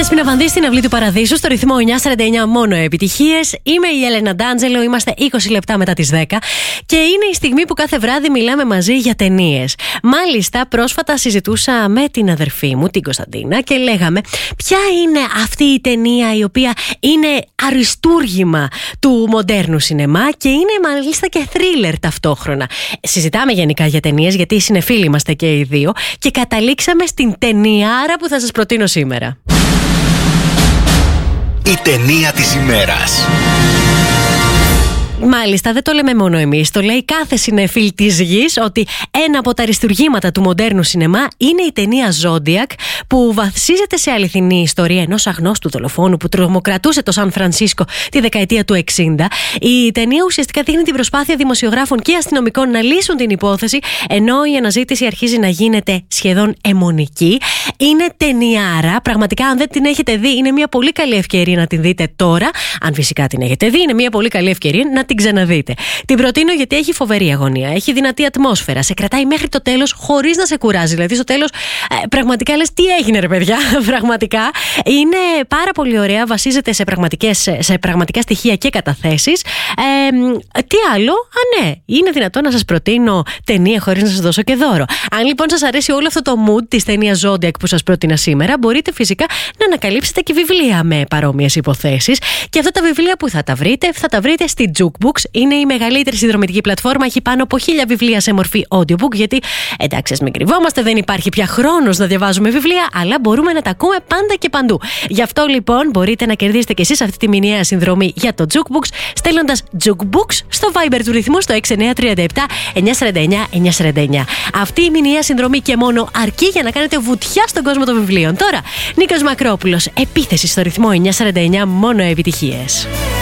Δέσποινα Βανδύ στην Αυλή του Παραδείσου, στο ρυθμό 949 μόνο επιτυχίες. Είμαι η Έλενα Ντάντζελο, είμαστε 20 λεπτά μετά τις 10 και είναι η στιγμή που κάθε βράδυ μιλάμε μαζί για ταινίες. Μάλιστα, πρόσφατα συζητούσα με την αδερφή μου, την Κωνσταντίνα, και λέγαμε ποια είναι αυτή η ταινία η οποία είναι αριστούργημα του μοντέρνου σινεμά και είναι μάλιστα και θρίλερ ταυτόχρονα. Συζητάμε γενικά για ταινίες, γιατί συνεφίλοι είμαστε και οι δύο, και καταλήξαμε στην ταινιάρα που θα σας προτείνω σήμερα. Η ταινία της ημέρας. Μάλιστα, δεν το λέμε μόνο εμείς, το λέει κάθε συνεφίλ της γης, ότι ένα από τα αριστουργήματα του μοντέρνου σινεμά είναι η ταινία Zodiac, που βασίζεται σε αληθινή ιστορία ενός αγνώστου δολοφόνου που τρομοκρατούσε το Σαν Φρανσίσκο τη δεκαετία του 60. Η ταινία ουσιαστικά δείχνει την προσπάθεια δημοσιογράφων και αστυνομικών να λύσουν την υπόθεση, ενώ η αναζήτηση αρχίζει να γίνεται σχεδόν αιμονική. Είναι ταινιάρα. Πραγματικά, αν δεν την έχετε δει, είναι μια πολύ καλή ευκαιρία να την δείτε τώρα. Αν φυσικά την έχετε δει, είναι μια πολύ καλή ευκαιρία να την ξαναδείτε. Την προτείνω γιατί έχει φοβερή αγωνία, έχει δυνατή ατμόσφαιρα, σε κρατάει μέχρι το τέλος χωρίς να σε κουράζει. Δηλαδή, στο τέλος, πραγματικά λες τι έγινε, ρε παιδιά. Πραγματικά είναι πάρα πολύ ωραία, βασίζεται σε πραγματικά στοιχεία και καταθέσεις. Τι άλλο, ναι, είναι δυνατόν να σας προτείνω ταινία χωρίς να σας δώσω και δώρο. Αν λοιπόν σας αρέσει όλο αυτό το mood της ταινίας Zodiac που σας πρότεινα σήμερα, μπορείτε φυσικά να ανακαλύψετε και βιβλία με παρόμοιες υποθέσεις. Και αυτά τα βιβλία που θα τα βρείτε στη Jukebooks. Είναι η μεγαλύτερη συνδρομητική πλατφόρμα. Έχει πάνω από 1000 βιβλία σε μορφή audiobook. Γιατί, εντάξει, ας μην κρυβόμαστε, δεν υπάρχει πια χρόνος να διαβάζουμε βιβλία, αλλά μπορούμε να τα ακούμε πάντα και παντού. Γι' αυτό λοιπόν μπορείτε να κερδίσετε κι εσείς αυτή τη μηνιαία συνδρομή για το Jukebooks, στέλνοντας Jukebooks στο Viber του ρυθμού στο 6937 949 949. Αυτή η μηνιαία συνδρομή και μόνο αρκεί για να κάνετε βουτιά στον κόσμο των βιβλίων. Τώρα, Νίκος Μακρόπουλος, Επίθεση στο ρυθμό 949, μόνο επιτυχίες.